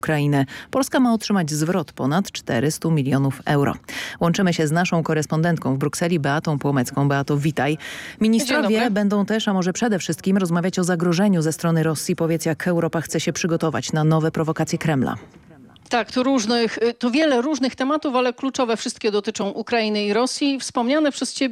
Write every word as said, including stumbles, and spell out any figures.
Ukrainy. Polska ma otrzymać zwrot ponad czterysta milionów euro. Łączymy się z naszą korespondentką w Brukseli, Beatą Płomecką. Beato, witaj. Ministrowie będą też, a może przede wszystkim, rozmawiać o zagrożeniu ze strony Rosji. Powiedz, jak Europa chce się przygotować na nowe prowokacje Kremla. Tak, to, różnych, to wiele różnych tematów, ale kluczowe wszystkie dotyczą Ukrainy i Rosji. Wspomniane przez ciebie